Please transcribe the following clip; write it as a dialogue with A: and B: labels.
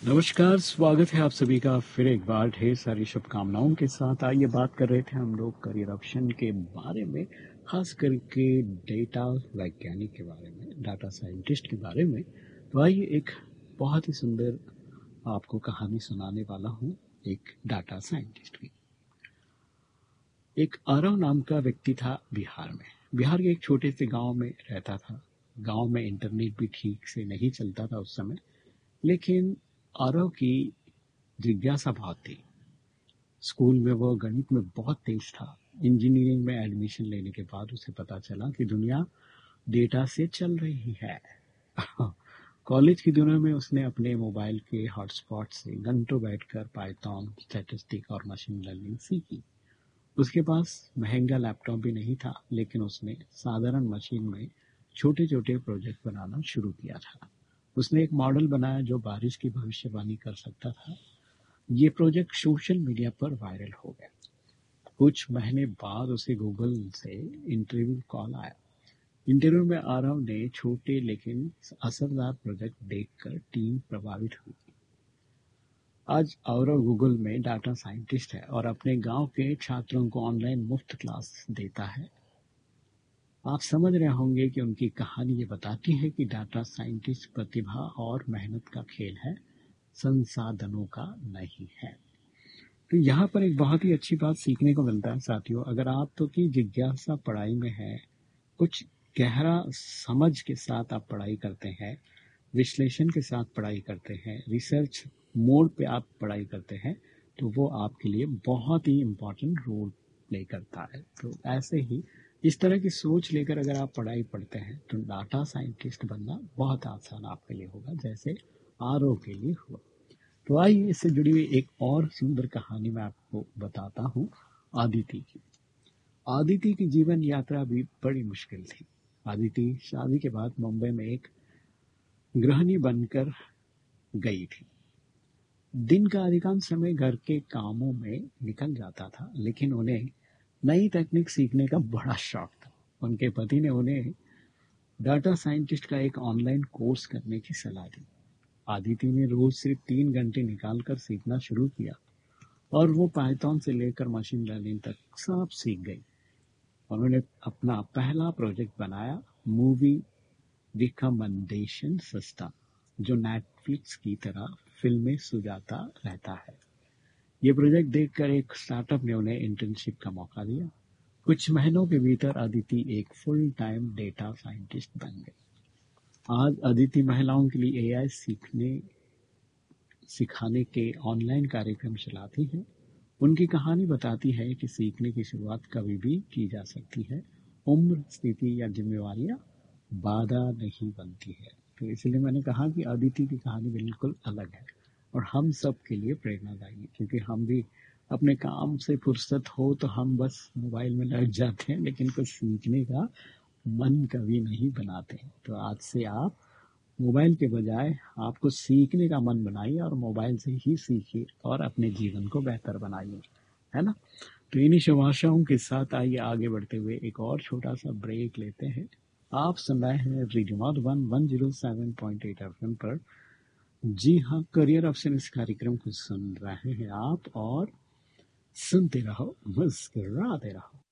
A: नमस्कार, स्वागत है आप सभी का फिर एक बार ढेर सारी शुभकामनाओं के साथ। आइए बात कर रहे थे हम लोग करियर ऑप्शन के बारे में, खास करके डेटा वैज्ञानिक के बारे में, डाटा साइंटिस्ट के बारे में। तो आइए एक बहुत ही सुंदर आपको कहानी सुनाने वाला हूँ एक डाटा साइंटिस्ट की। एक आरव नाम का व्यक्ति था बिहार में। बिहार के एक छोटे से गांव में रहता था। गांव में इंटरनेट भी ठीक से नहीं चलता था उस समय, लेकिन आरव की जिज्ञासा बहुत थी। स्कूल में वो गणित में बहुत तेज था। इंजीनियरिंग में एडमिशन लेने के बाद उसे पता चला कि दुनिया डेटा से चल रही है। कॉलेज की दिनों में उसने अपने मोबाइल के हॉटस्पॉट से घंटों बैठकर पाइथन, स्टैटिस्टिक और मशीन लर्निंग सीखी। उसके पास महंगा लैपटॉप भी नहीं था, लेकिन उसने साधारण मशीन में छोटे छोटे प्रोजेक्ट बनाना शुरू किया था। उसने एक मॉडल बनाया जो बारिश की भविष्यवाणी कर सकता था। ये प्रोजेक्ट सोशल मीडिया पर वायरल हो गया। कुछ महीने बाद उसे गूगल से इंटरव्यू कॉल आया। इंटरव्यू में आरव ने छोटे लेकिन असरदार प्रोजेक्ट देखकर टीम प्रभावित हुई। आज आरव गूगल में डाटा साइंटिस्ट है और अपने गांव के छात्रों को ऑनलाइन मुफ्त क्लास देता है। आप समझ रहे होंगे कि उनकी कहानी ये बताती है कि डाटा साइंटिस्ट प्रतिभा और मेहनत का खेल है, संसाधनों का नहीं है। तो यहाँ पर एक बहुत ही अच्छी बात सीखने को मिलता है साथियों। अगर आप तो की जिज्ञासा पढ़ाई में है, कुछ गहरा समझ के साथ आप पढ़ाई करते हैं, विश्लेषण के साथ पढ़ाई करते हैं, रिसर्च मोड पे आप पढ़ाई करते हैं, तो वो आपके लिए बहुत ही इम्पोर्टेंट रोल प्ले करता है। तो ऐसे ही इस तरह की सोच लेकर अगर आप पढ़ाई पढ़ते हैं तो डाटा साइंटिस्ट बनना बहुत आसान आपके लिए होगा, जैसे आरओ के लिए हुआ। तो आइए इससे जुड़ी हुई एक और सुंदर कहानी मैं आपको बताता हूँ, आदिति की। आदिति की जीवन यात्रा भी बड़ी मुश्किल थी। आदिति शादी के बाद मुंबई में एक गृहिणी बनकर गई थी। दिन का अधिकांश समय घर के कामों में निकल जाता था, लेकिन उन्हें नई तकनीक सीखने का बड़ा शौक था। उनके पति ने उन्हें डाटा साइंटिस्ट का एक ऑनलाइन कोर्स करने की सलाह दी। आदिति ने रोज सिर्फ 3 घंटे निकालकर सीखना शुरू किया और वो पाइथन से लेकर मशीन लर्निंग तक सब सीख गई। उन्होंने अपना पहला प्रोजेक्ट बनाया, मूवी रिकमेंडेशन सिस्टम, जो नेटफ्लिक्स की तरह फिल्में सुझाता रहता है। ये प्रोजेक्ट देखकर एक स्टार्टअप ने उन्हें इंटर्नशिप का मौका दिया। कुछ महीनों के भीतर अदिति एक फुल टाइम डेटा साइंटिस्ट बन गई। आज अदिति महिलाओं के लिए एआई सिखाने के ऑनलाइन कार्यक्रम चलाती है। उनकी कहानी बताती है कि सीखने की शुरुआत कभी भी की जा सकती है। उम्र, स्थिति या जिम्मेवारियां बाधा नहीं बनती है। तो इसलिए मैंने कहा कि अदिति की कहानी बिल्कुल अलग है और हम सब के लिए प्रेरणादायी है, क्योंकि हम भी अपने काम से फुर्सत हो तो हम बस मोबाइल में लग जाते हैं, लेकिन कुछ सीखने का मन कभी नहीं बनाते हैं। तो आज से आप मोबाइल के बजाय आपको सीखने का मन बनाइए और मोबाइल से ही सीखिए और अपने जीवन को बेहतर बनाइए, है ना? तो इन्हीं शुभ आशाओं के साथ आइए आगे बढ़ते हुए एक और छोटा सा ब्रेक लेते हैं। आप सुन रहे हैं रेडियो मधुबन 107.8 एफएम पर। जी हाँ, करियर ऑप्शन इस कार्यक्रम को सुन रहे हैं आप, और सुनते रहो, मुस्कुराते रहो।